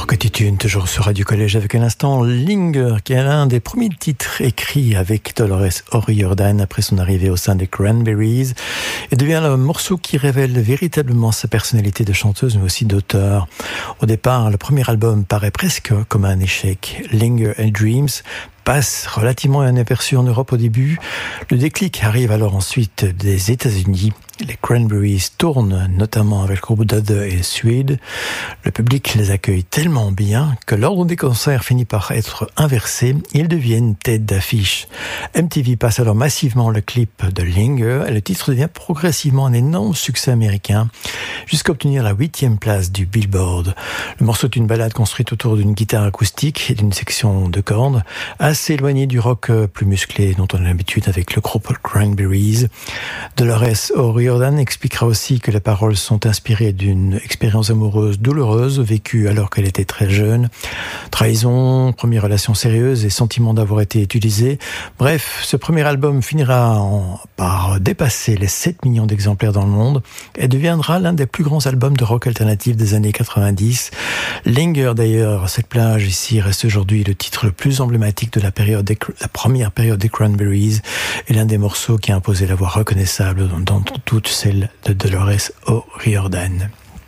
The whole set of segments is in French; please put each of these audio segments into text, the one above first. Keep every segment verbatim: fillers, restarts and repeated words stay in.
Côté Tune, toujours sur Radio Collège avec un instant Linger, qui est l'un des premiers titres écrits avec Dolores O'Riordan après son arrivée au sein des Cranberries, et devient le morceau qui révèle véritablement sa personnalité de chanteuse mais aussi d'auteur. Au départ, le premier album paraît presque comme un échec. Linger and Dreams passe relativement inaperçu en Europe au début. Le déclic arrive alors ensuite des États-Unis. Les Cranberries tournent notamment avec le groupe d'Other et Suede. Le public les accueille tellement bien que l'ordre des concerts finit par être inversé. Ils deviennent tête d'affiche. M T V passe alors massivement le clip de Linger et le titre devient progressivement un énorme succès américain jusqu'à obtenir la huitième place du Billboard. Le morceau est une ballade construite autour d'une guitare acoustique et d'une section de cordes assez éloignée du rock plus musclé dont on a l'habitude avec le groupe Cranberries. Dolores O'Riordan Jordan expliquera aussi que les paroles sont inspirées d'une expérience amoureuse douloureuse vécue alors qu'elle était très jeune. Trahison, première relation sérieuse et sentiment d'avoir été utilisé. Bref, ce premier album finira en, par dépasser les sept millions d'exemplaires dans le monde et deviendra l'un des plus grands albums de rock alternatif des années quatre-vingt-dix. Linger d'ailleurs, cette plage ici reste aujourd'hui le titre le plus emblématique de la période des, la première période des Cranberries et l'un des morceaux qui a imposé la voix reconnaissable dans toute celle de Dolores O'Riordan.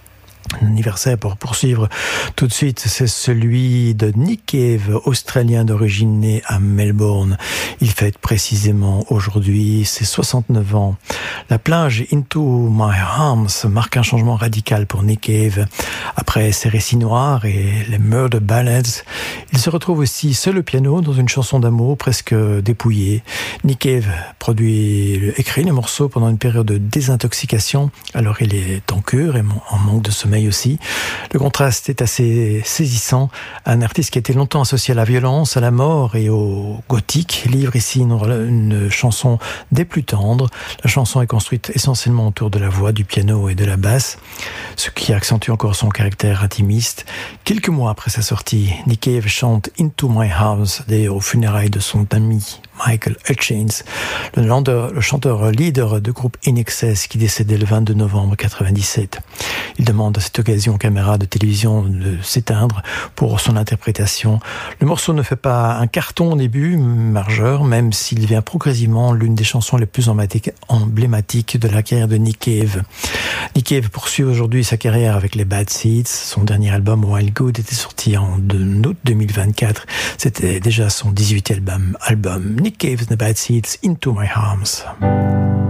Un anniversaire pour poursuivre tout de suite, c'est celui de Nick Cave, australien d'origine né à Melbourne. Il fête précisément aujourd'hui ses soixante-neuf ans. La plage Into My Arms marque un changement radical pour Nick Cave. Après ses récits noirs et les Murder Ballads, il se retrouve aussi seul au piano dans une chanson d'amour presque dépouillée. Nick Cave produit, écrit le morceau pendant une période de désintoxication, alors il est en cure et en manque de sommeil aussi. Le contraste est assez saisissant. Un artiste qui a été longtemps associé à la violence, à la mort et au gothique livre ici une, une chanson des plus tendres. La chanson est construite essentiellement autour de la voix, du piano et de la basse, ce qui accentue encore son caractère intimiste. Quelques mois après sa sortie, Nick Cave chante Into My House aux funérailles de son ami Michael Hutchins, le, lander, le chanteur leader du groupe In Excess qui décédait le vingt-deux novembre quatre-vingt-dix-sept. Il demande à cette occasion aux caméras de télévision de s'éteindre pour son interprétation. Le morceau ne fait pas un carton au début majeur, même s'il devient progressivement l'une des chansons les plus emblématiques de la carrière de Nick Cave. Nick Cave poursuit aujourd'hui sa carrière avec les Bad Seeds. Son dernier album Wild Good était sorti en août deux mille vingt-quatre. C'était déjà son dix-huitième album. album. Nick Cave, The Bad Seeds, Into My Arms.